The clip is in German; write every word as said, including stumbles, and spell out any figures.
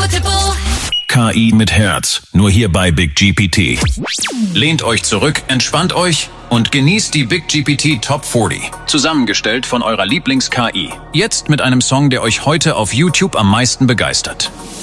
K I mit Herz, nur hier bei Big G P T. Lehnt euch zurück, entspannt euch und genießt die Big G P T Top vierzig. Zusammengestellt von eurer Lieblings-K I. Jetzt mit einem Song, der euch heute auf YouTube am meisten begeistert.